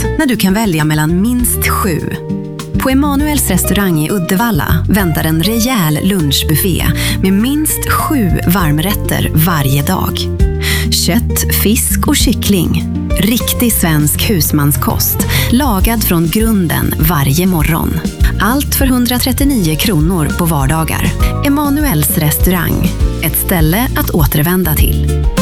när du kan välja mellan minst 7. På Emanuels restaurang i Uddevalla väntar en rejäl lunchbuffé med minst 7 varmrätter varje dag. Kött, fisk och kyckling. Riktig svensk husmanskost, lagad från grunden varje morgon. Allt för 139 kronor på vardagar. Emanuels restaurang, ett ställe att återvända till.